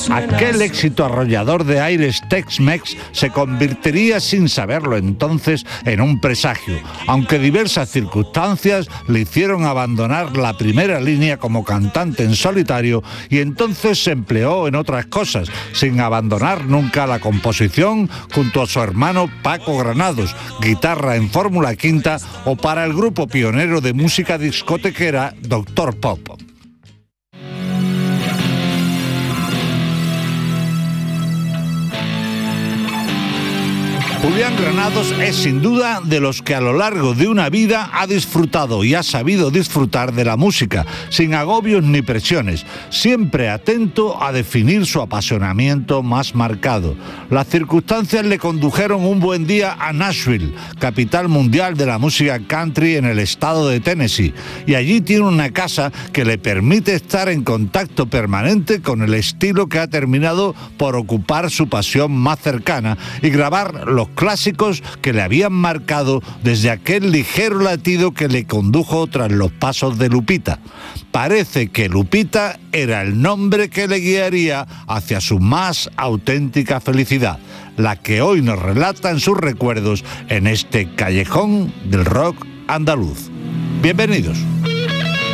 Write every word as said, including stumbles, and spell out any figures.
Aquel éxito arrollador de aires Tex-Mex se convertiría, sin saberlo entonces, en un presagio, aunque diversas circunstancias le hicieron abandonar la primera línea como cantante en solitario y entonces se empleó en otras cosas, sin abandonar nunca la composición junto a su hermano Paco Granados, guitarra en Fórmula Quinta o para el grupo pionero de música discotequera Doctor Pop. Julián Granados es sin duda de los que a lo largo de una vida ha disfrutado y ha sabido disfrutar de la música, sin agobios ni presiones, siempre atento a definir su apasionamiento más marcado. Las circunstancias le condujeron un buen día a Nashville, capital mundial de la música country en el estado de Tennessee, y allí tiene una casa que le permite estar en contacto permanente con el estilo que ha terminado por ocupar su pasión más cercana y grabar los clásicos que le habían marcado desde aquel ligero latido que le condujo tras los pasos de Lupita. Parece que Lupita era el nombre que le guiaría hacia su más auténtica felicidad, la que hoy nos relata en sus recuerdos en este callejón del rock andaluz. Bienvenidos.